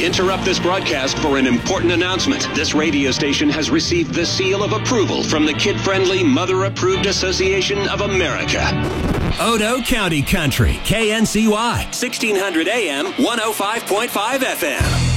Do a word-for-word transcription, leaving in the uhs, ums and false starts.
Interrupt this broadcast for an important announcement. This radio station has received the seal of approval from the Kid-Friendly Mother-Approved Association of America. Odo County Country, K N C Y, sixteen hundred A M, one oh five point five F M.